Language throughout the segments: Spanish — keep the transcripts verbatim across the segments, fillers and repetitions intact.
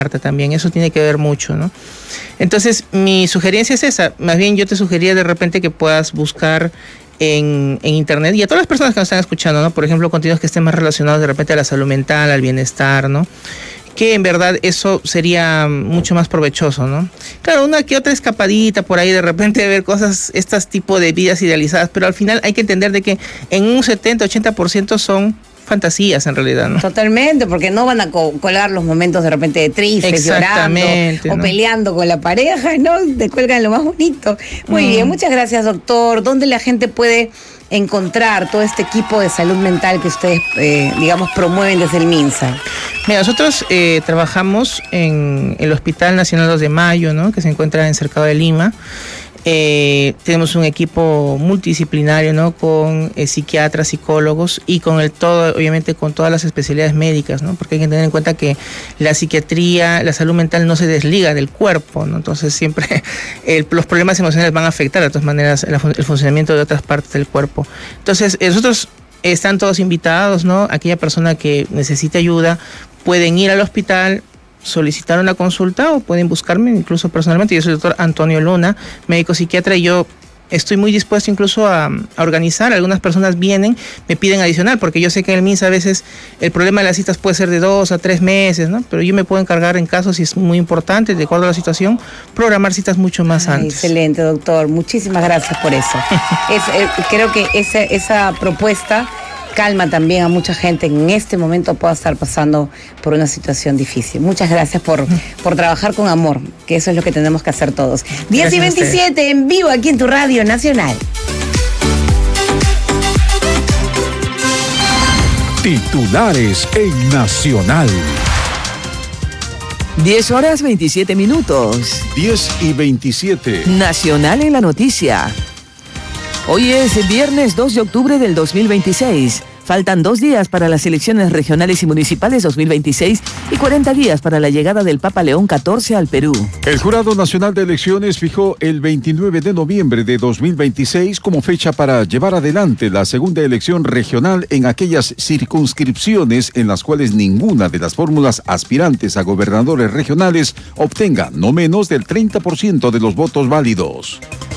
también, eso tiene que ver mucho, ¿no? Entonces, mi sugerencia es esa, más bien yo te sugeriría de repente que puedas buscar en, en internet, y a todas las personas que nos están escuchando, ¿no? Por ejemplo, contenidos que estén más relacionados de repente a la salud mental, al bienestar, ¿no? Que en verdad eso sería mucho más provechoso, ¿no? Claro, una que otra escapadita por ahí de repente de ver cosas, estas tipo de vidas idealizadas, pero al final hay que entender de que en un setenta, ochenta por ciento son fantasías en realidad, ¿no? Totalmente, porque no van a co colar los momentos de repente de tristes, llorando o ¿no? peleando con la pareja, ¿no? Te cuelgan lo más bonito. Muy mm. bien, muchas gracias, doctor. ¿Dónde la gente puede encontrar todo este equipo de salud mental que ustedes, eh, digamos, promueven desde el MINSA? Mira, nosotros eh, trabajamos en el Hospital Nacional dos de Mayo, ¿no? Que se encuentra en Cercado de Lima. Eh, tenemos un equipo multidisciplinario, ¿no? Con eh, psiquiatras, psicólogos y con el todo, obviamente con todas las especialidades médicas, ¿no? Porque hay que tener en cuenta que la psiquiatría, la salud mental no se desliga del cuerpo, ¿no? Entonces siempre el, los problemas emocionales van a afectar de todas maneras el, el funcionamiento de otras partes del cuerpo. Entonces nosotros están todos invitados, ¿no? Aquella persona que necesite ayuda pueden ir al hospital, solicitar una consulta o pueden buscarme incluso personalmente. Yo soy el doctor Antonio Luna, médico psiquiatra, y yo estoy muy dispuesto incluso a, a organizar. Algunas personas vienen, me piden adicional, porque yo sé que en el MINSA a veces el problema de las citas puede ser de dos a tres meses, ¿no? Pero yo me puedo encargar en casos, si es muy importante, de acuerdo a la situación, programar citas mucho más Ay, antes. Excelente, doctor. Muchísimas gracias por eso. es, eh, creo que esa, esa propuesta calma también a mucha gente que en este momento pueda estar pasando por una situación difícil. Muchas gracias por, por trabajar con amor, que eso es lo que tenemos que hacer todos. diez y veintisiete en vivo aquí en tu Radio Nacional. Titulares en Nacional. diez horas veintisiete minutos. diez y veintisiete. Nacional en la noticia. Hoy es viernes dos de octubre del dos mil veintiséis. Faltan dos días para las elecciones regionales y municipales dos mil veintiséis y cuarenta días para la llegada del Papa León catorce al Perú. El Jurado Nacional de Elecciones fijó el veintinueve de noviembre de dos mil veintiséis como fecha para llevar adelante la segunda elección regional en aquellas circunscripciones en las cuales ninguna de las fórmulas aspirantes a gobernadores regionales obtenga no menos del treinta por ciento de los votos válidos.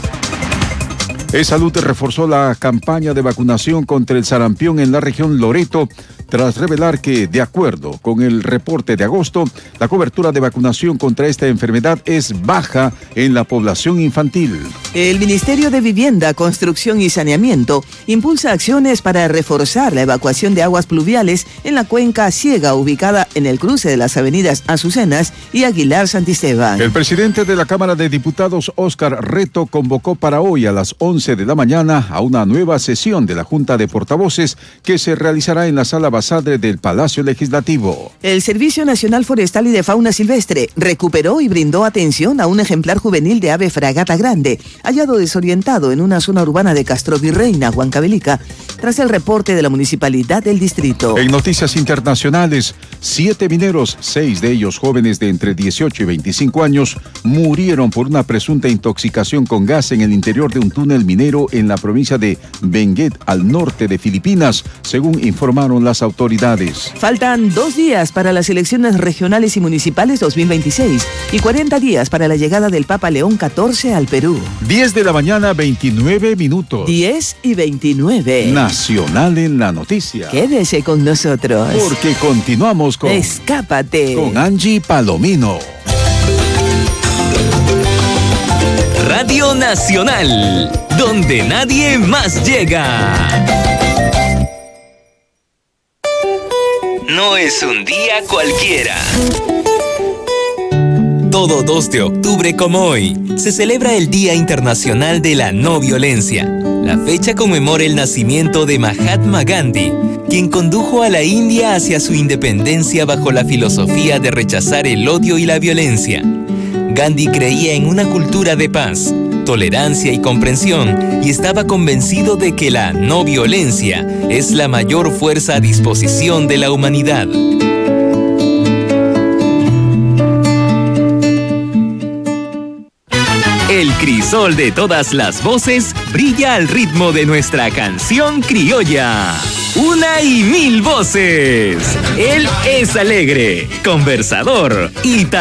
E-Salud reforzó la campaña de vacunación contra el sarampión en la región Loreto, tras revelar que, de acuerdo con el reporte de agosto, la cobertura de vacunación contra esta enfermedad es baja en la población infantil. El Ministerio de Vivienda, Construcción y Saneamiento impulsa acciones para reforzar la evacuación de aguas pluviales en la cuenca ciega ubicada en el cruce de las avenidas Azucenas y Aguilar Santisteban. El presidente de la Cámara de Diputados, Óscar Reto, convocó para hoy a las once de la mañana a una nueva sesión de la Junta de Portavoces que se realizará en la Sala Basadre del Palacio Legislativo. El Servicio Nacional Forestal y de Fauna Silvestre recuperó y brindó atención a un ejemplar juvenil de ave fragata grande, hallado desorientado en una zona urbana de Castrovirreina, Huancavelica, tras el reporte de la municipalidad del distrito. En noticias internacionales, siete mineros, seis de ellos jóvenes de entre dieciocho y veinticinco años, murieron por una presunta intoxicación con gas en el interior de un túnel minero en la provincia de Benguet, al norte de Filipinas, según informaron las autoridades. Faltan dos días para las elecciones regionales y municipales dos mil veintiséis y cuarenta días para la llegada del Papa León catorce al Perú. diez de la mañana, veintinueve minutos. diez y veintinueve. Nacional en la noticia. Quédese con nosotros. Porque continuamos con... Escápate. Con Angie Palomino. Radio Nacional, donde nadie más llega. No es un día cualquiera. Todo dos de octubre como hoy, se celebra el Día Internacional de la No Violencia. La fecha conmemora el nacimiento de Mahatma Gandhi, quien condujo a la India hacia su independencia bajo la filosofía de rechazar el odio y la violencia. Gandhi creía en una cultura de paz, tolerancia y comprensión, y estaba convencido de que la no violencia es la mayor fuerza a disposición de la humanidad. El crisol de todas las voces brilla al ritmo de nuestra canción criolla. Una y mil voces. Él es alegre, conversador y